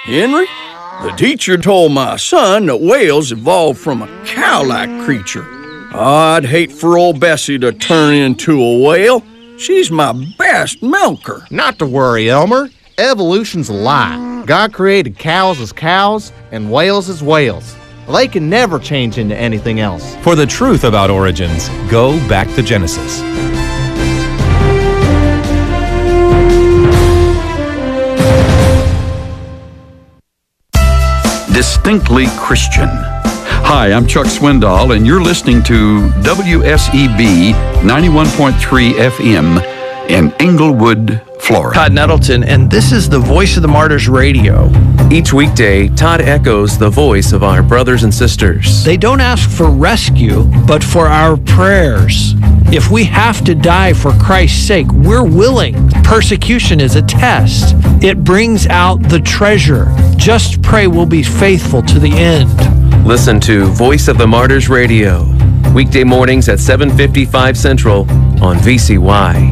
Henry, the teacher told my son that whales evolved from a cow-like creature. I'd hate for old Bessie to turn into a whale. She's my best milker. Not to worry, Elmer. Evolution's a lie. God created cows as cows and whales as whales. They can never change into anything else. For the truth about origins, go back to Genesis. Distinctly Christian. Hi, I'm Chuck Swindoll, and you're listening to WSEB 91.3 FM in Englewood, Florida. Todd Nettleton, and this is the Voice of the Martyrs Radio. Each weekday, Todd echoes the voice of our brothers and sisters. They don't ask for rescue, but for our prayers. If we have to die for Christ's sake, we're willing. Persecution is a test. It brings out the treasure. Just pray we'll be faithful to the end. Listen to Voice of the Martyrs Radio, weekday mornings at 7:55 Central on VCY.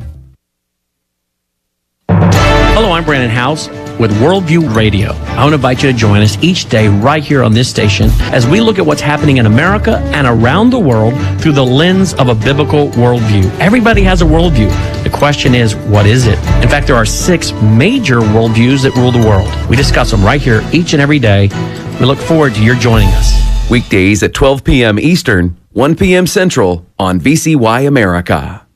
Hello, I'm Brandon House with Worldview Radio. I want to invite you to join us each day right here on this station as we look at what's happening in America and around the world through the lens of a biblical worldview. Everybody has a worldview. The question is, what is it? In fact, there are 6 major worldviews that rule the world. We discuss them right here each and every day. We look forward to your joining us. Weekdays at 12 p.m. Eastern, 1 p.m. Central on VCY America.